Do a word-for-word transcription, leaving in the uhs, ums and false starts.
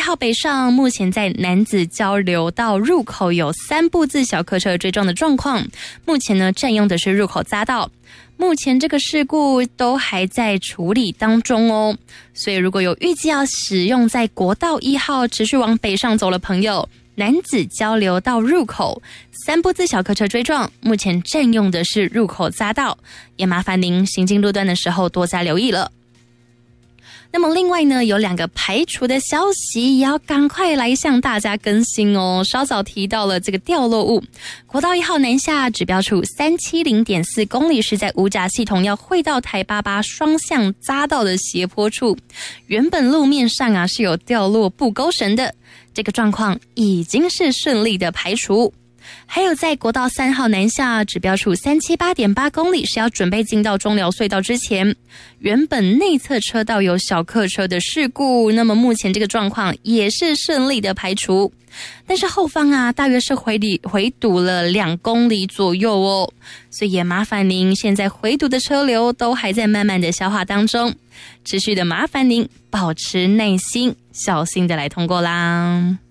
号北上，目前在楠梓交流道入口有三部自小客车追撞的状况，目前呢占用的是入口匝道。目前这个事故都还在处理当中哦，所以如果有预计要使用在国道一号持续往北上走的朋友，楠梓交流道入口三部自小客车追撞，目前占用的是入口匝道，也麻烦您行经路段的时候多加留意了。那么另外呢，有两个排除的消息也要赶快来向大家更新哦。稍早提到了这个掉落物，国道一号南下指标处三百七十点四公里是在五甲系统要汇到台八八双向匝道的斜坡处，原本路面上啊是有掉落布钩绳的，这个状况已经是顺利的排除。还有在国道三号南下指标处三百七十八点八公里是要准备进到中寮隧道之前，原本内侧车道有小客车的事故，那么目前这个状况也是顺利的排除，但是后方啊大约是回里回堵了两公里左右哦，所以也麻烦您现在回堵的车流都还在慢慢的消化当中，持续的麻烦您保持耐心，小心的来通过啦。